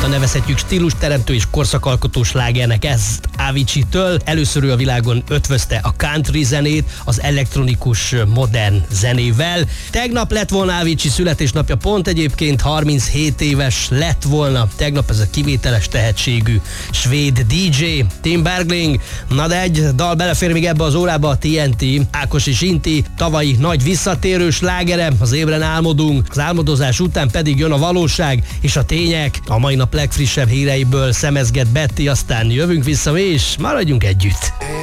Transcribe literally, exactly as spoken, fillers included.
nyugodtan nevezhetjük stílusteremtő és korszakalkotó slágernek ezt Avicii-től. Először ő a világon ötvözte a country zenét az elektronikus modern zenével. Tegnap lett volna Avicii születésnapja, pont egyébként harminchét éves lett volna. Tegnap ez a kivételes tehetségű svéd dé dzsé Tim Bergling. Na de egy dal belefér még ebbe az órába, a té en té, Ákos és Inti tavalyi nagy visszatérő slágere, az ébren álmodunk, az álmodozás után pedig jön a valóság és a tények. A mai nap legfrissebb híreiből szemezget Betty, aztán jövünk vissza mi is, maradjunk együtt.